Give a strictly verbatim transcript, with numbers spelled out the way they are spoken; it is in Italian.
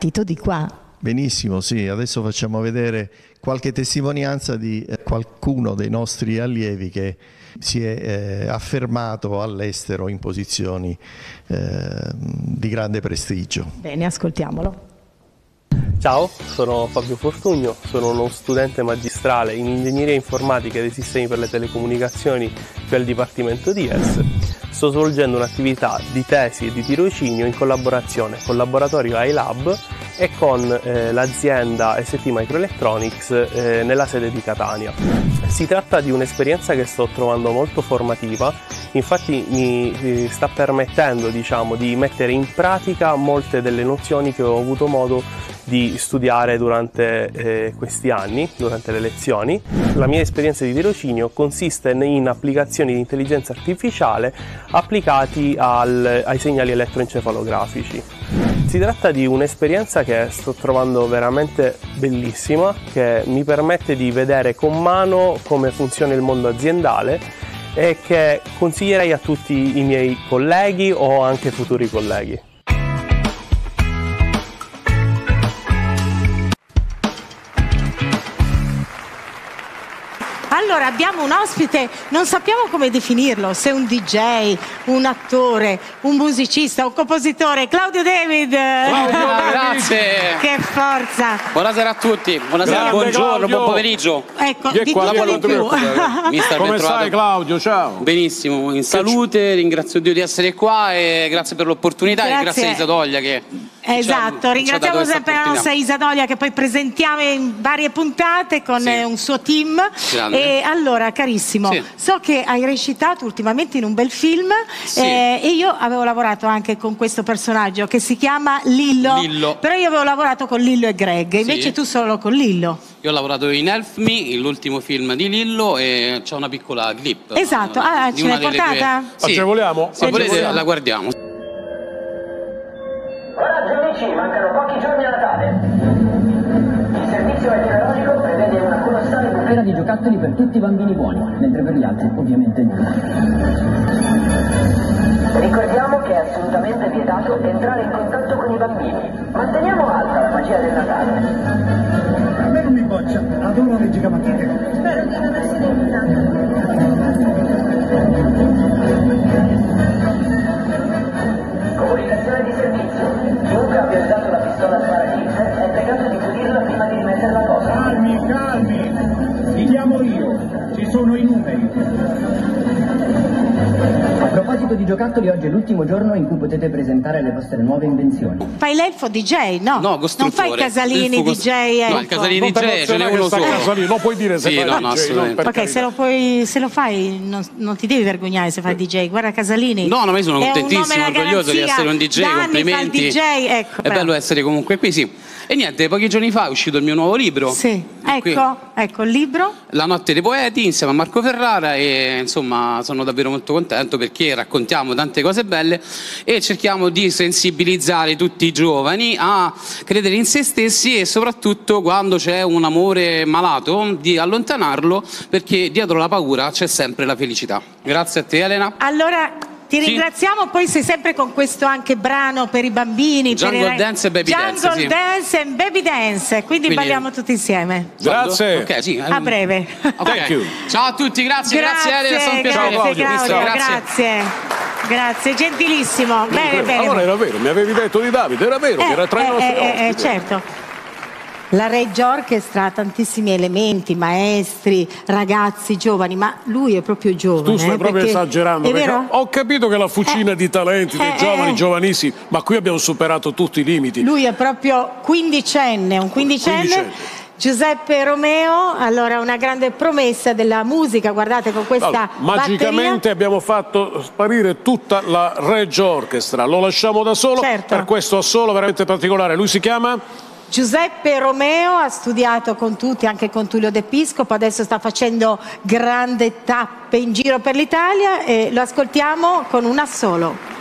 partito di qua. Benissimo, sì, adesso facciamo vedere qualche testimonianza di eh, qualcuno dei nostri allievi che si è eh, affermato all'estero in posizioni eh, di grande prestigio. Bene, ascoltiamolo. Ciao, sono Fabio Fortugno, sono uno studente magistrale in Ingegneria Informatica dei Sistemi per le Telecomunicazioni qui al Dipartimento di I E S. Sto svolgendo un'attività di tesi e di tirocinio in collaborazione con il laboratorio iLab e con eh, l'azienda S T Microelectronics eh, nella sede di Catania. Si tratta di un'esperienza che sto trovando molto formativa, infatti mi eh, sta permettendo, diciamo, di mettere in pratica molte delle nozioni che ho avuto modo di studiare durante eh, questi anni, durante le lezioni. La mia esperienza di tirocinio consiste in applicazioni di intelligenza artificiale applicati al, ai segnali elettroencefalografici. Si tratta di un'esperienza che sto trovando veramente bellissima, che mi permette di vedere con mano come funziona il mondo aziendale e che consiglierei a tutti i miei colleghi o anche futuri colleghi. Allora, abbiamo un ospite, non sappiamo come definirlo, se un D J, un attore, un musicista, un compositore. Claudio David! Claudio, grazie! Che forza! Buonasera a tutti, buonasera, Grande buongiorno, Claudio. buon pomeriggio. Ecco, Chi è di qua? tutto di più. Mister, Come ben trovato. stai, Claudio? Ciao! Benissimo, in salute, ringrazio Dio di essere qua e grazie per l'opportunità Grazie. e grazie a Isa Doglia che Esatto, ci ha, ringraziamo ci ha sempre la nostra Isa Doglia che poi presentiamo in varie puntate con Sì. un suo team. Grande. E allora, carissimo, Sì. so che hai recitato ultimamente in un bel film Sì. eh, e io avevo lavorato anche con questo personaggio che si chiama Lillo, Lillo. però io avevo lavorato con Lillo e Greg, invece Sì. tu solo con Lillo. Io ho lavorato in Help Me, l'ultimo film di Lillo, e c'è una piccola clip. Esatto, ah, di ce una l'hai delle portata? due- Sì. Agevoliamo? Se volete Agevoliamo. la guardiamo. Coraggio amici, mancano pochi giorni a Natale. Il servizio meteorologico prevede una colossale bufera di giocattoli per tutti i bambini buoni, mentre per gli altri ovviamente no. Ricordiamo che è assolutamente vietato entrare in contatto con i bambini. Manteniamo alta la magia del Natale. A me non mi boccia, adoro le gigamatite. Spero di non essere Comunicazione di servizio. Chiunque abbia usato la pistola Sparakids è pregato di pulirla prima di rimetterla a posto. Calmi, calmi! Li chiamo io. Ci sono i numeri. A proposito di giocattoli, oggi è l'ultimo giorno in cui potete presentare le vostre nuove invenzioni. Fai l'elfo D J, no? No, non costruttore. fai Casalini Il D fu- J, elfo. No, il Casalini Non D per J ce n'è nazionale uno che sta solo. a Casalino, non puoi dire se Sì, fai no, il no, D J, assolutamente. per Ok, carità. se lo, puoi, se lo fai non, non ti devi vergognare se fai D J, guarda Casalini. No, no, ma io sono è un contentissimo, nome, una orgoglioso di garanzia. essere un D J, Da anni complimenti. fa il D J, ecco, È bravo. bello essere comunque qui, sì. E niente, pochi giorni fa è uscito il mio nuovo libro. Sì, Qui, ecco, ecco il libro. La notte dei poeti insieme a Marco Ferrara, e insomma sono davvero molto contento perché raccontiamo tante cose belle e cerchiamo di sensibilizzare tutti i giovani a credere in se stessi e soprattutto quando c'è un amore malato di allontanarlo, perché dietro la paura c'è sempre la felicità. Grazie a te, Elena. Allora ti Sì. ringraziamo, poi sei sempre con questo anche brano per i bambini. Jungle per i... Dance e Baby Dance, Jungle sì. Dance e Baby Dance, quindi, Quindi- balliamo tutti insieme. Grazie. Ok, sì. A breve. Ok. Thank you. Ciao a tutti, grazie, grazie, Elena, è stato un piacere. grazie, Claudio, Mister, grazie, grazie, gentilissimo. Bene, bene. Allora era vero, mi avevi detto di Davide, era vero, che era tra i eh, nostri eh, eh, ospiti. certo. La Regge Orchestra ha tantissimi elementi, maestri, ragazzi giovani, ma lui è proprio giovane. Tu stai eh, proprio perché- esagerando, È perché vero? ho capito che la fucina Eh, di talenti dei eh, giovani, eh. giovanissimi, ma qui abbiamo superato tutti i limiti. Lui è proprio quindicenne, un quindicenne. Quindicenne. Giuseppe Romeo, allora una grande promessa della musica, guardate con questa Allora, magicamente batteria. abbiamo fatto sparire tutta la Regge Orchestra, lo lasciamo da solo Certo. per questo assolo veramente particolare. Lui si chiama? Giuseppe Romeo ha studiato con tutti, anche con Tullio De Piscopo, adesso sta facendo grandi tappe in giro per l'Italia e lo ascoltiamo con un assolo.